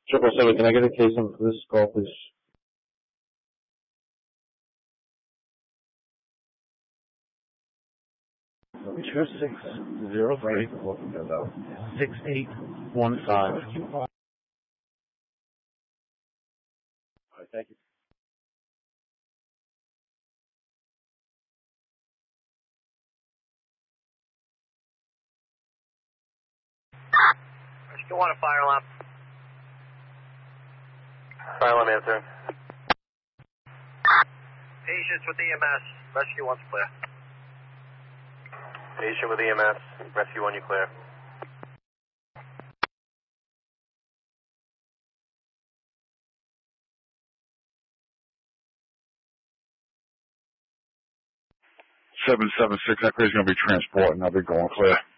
777, can I get a case on this call, please? Two 603 6815. All right, thank you. Still want a fire alarm. Fire alarm answering. Patients with EMS. Rescue 1's clear. Patient with EMS. Rescue 1, you clear. Seven 776. That crazy's gonna be transporting. I'll be going clear.